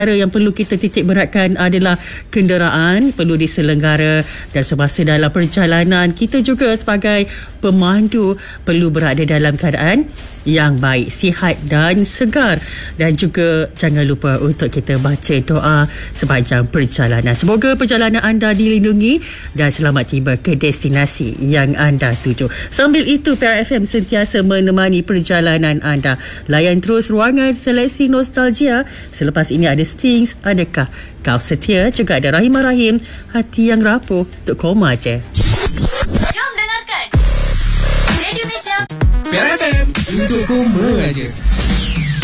yang perlu kita titik beratkan adalah kenderaan perlu diselenggara, dan semasa dalam perjalanan kita juga sebagai pemandu perlu berada dalam keadaan yang baik, sihat dan segar. Dan juga jangan lupa untuk kita baca doa sepanjang perjalanan. Semoga perjalanan anda dilindungi dan selamat tiba ke destinasi yang anda tuju. Sambil itu, PRFM sentiasa menemani perjalanan anda. Layan terus ruangan seleksi nostalgia. Selepas ini ada Stings, Adakah Kau Setia, juga ada Rahimah Rahim, Hati Yang Rapuh, untuk koma je. Jom dengarkan Radio Malaysia PRFM untuk koma je.